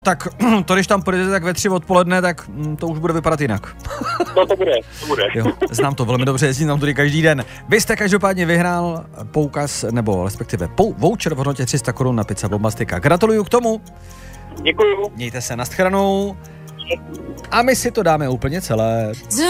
Tak to, když tam půjdete tak ve 3 odpoledne, tak to už bude vypadat jinak. No to bude. Jo, znám to velmi dobře, jezdím tam tudy každý den. Vy jste každopádně vyhrál poukaz, nebo respektive voucher v hodnotě 300 Kč na Pizza Bombastika. Gratuluju k tomu. Děkuju. Mějte se, nashledanou. A my si to dáme úplně celé.